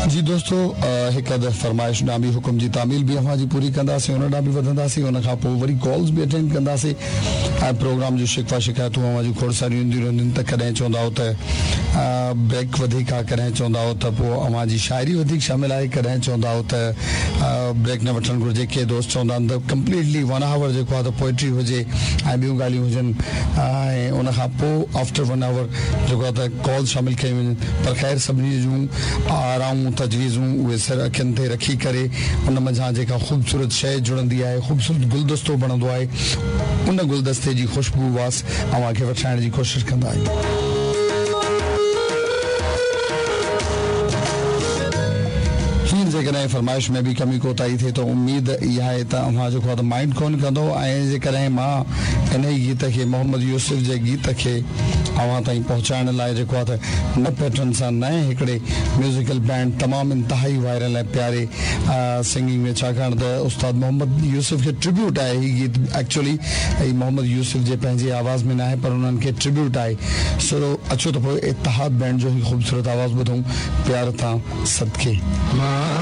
जी दोस्तों हिकु अदर फरमाइश ॾां बि हुकुम जी तामील बि अव्हां जी पूरी कंदासीं उन ॾां बि वधंदासीं उन खां पोइ वरी कॉल्स बि अटेंड कंदासीं ऐं प्रोग्राम जूं शिकवा शिकायतूं अव्हां जूं खोड़ सारियूं ईंदियूं रहंदियूं त कॾहिं चवंदा हो त ब्रेक वधीक आहे कॾहिं चवंदा हो त पोइ अव्हां जी शाइरी वधीक शामिल आहे कॾहिं चवंदा हो त ब्रेक न वठणु घुरिजे के दोस्त चवंदा आहिनि त कंप्लीटली 1 आवर जेको आहे त पोइट्री हुजे ऐं ॿियूं ॻाल्हियूं हुजनि ऐं उन खां पोइ आफ्टर 1 आवर जेको आहे त कॉल शामिल कयूं वञनि पर ख़ैर सभिनी जूं आरामूं तजवीज़ूं उहे सर अखियुनि ते रखी करे उन मंझां जेका ख़ूबसूरत शइ जुड़ंदी आहे ख़ूबसूरत गुलदस्तो बणंदो आहे उन गुलदस्ते जी ख़ुशबू वास अव्हांखे वठाइण जी कोशिशि कंदा आहियूं जेकॾहिं फरमाइश में बि कमी कोताही थिए त उमेद इहा आहे त अव्हां जेको आहे त माइंड कोन कंदो ऐं जेकॾहिं मां इन ई गीत खे मोहम्मद यूसुफ जे गीत खे अव्हां ताईं पहुचाइण लाइ जेको आहे त न पैटर्न सां नए हिकिड़े म्यूज़िकल बैंड तमामु इंतिहाई वायरल ऐं प्यारे सिंगिंग में छाकाणि त उस्ताद मोहम्मद यूसुफ खे ट्रिब्यूट आहे हीउ गीत एक्चुअली मोहम्मद यूसुफ जे पंहिंजे आवाज़ में न आहे पर उन्हनि खे ट्रिब्यूट आहे सो अचो त पोइ इतिहाद बैंड जो ई ख़ूबसूरत आवाज़ ॿुधूं प्यार तां सदके